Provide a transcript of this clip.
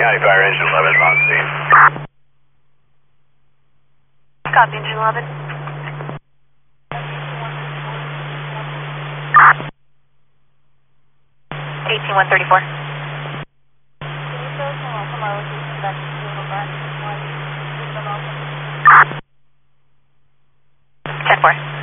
County Fire Engine 11 on scene. Copy, Engine 11. 18134. Ten 4.